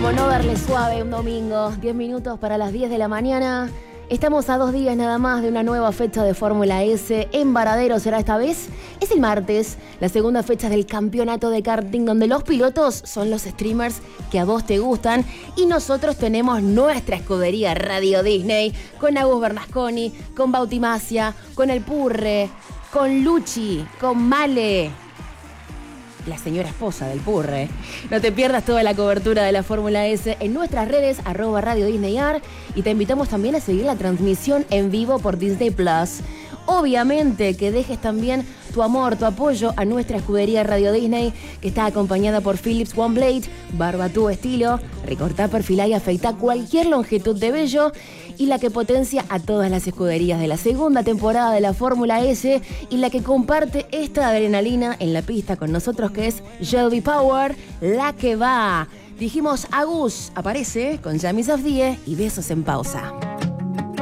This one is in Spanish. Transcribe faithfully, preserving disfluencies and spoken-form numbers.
Como no darle suave un domingo, diez minutos para las diez de la mañana. Estamos a dos días nada más de una nueva fecha de Fórmula S. En Varadero será esta vez. Es el martes, la segunda fecha del campeonato de karting, donde los pilotos son los streamers que a vos te gustan. Y nosotros tenemos nuestra escudería Radio Disney, con Agus Bernasconi, con Bautimacia, con El Purre, con Luchi, con Male, la señora esposa del Purre. No te pierdas toda la cobertura de la Fórmula S en nuestras redes, arroba Radio Disney A R, y te invitamos también a seguir la transmisión en vivo por Disney Plus. Obviamente que dejes también tu amor, tu apoyo a nuestra escudería Radio Disney, que está acompañada por Philips One Blade, barba tu estilo, recortá, perfilá y afeitá cualquier longitud de vello, y la que potencia a todas las escuderías de la segunda temporada de la Fórmula S, y la que comparte esta adrenalina en la pista con nosotros, que es Shelby Power, la que va. Dijimos, Agus aparece con Jamis of Die y Besos en Pausa.